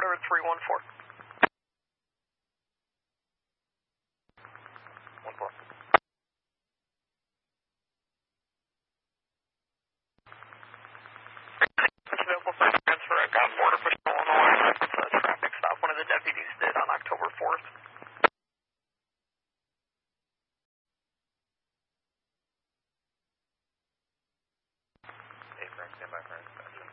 whatever 314. 14. Available for transfer. I got Border Patrol on the line. That's a traffic stop one of the deputies did on October 4th. Hey, Frank, stand by for inspection.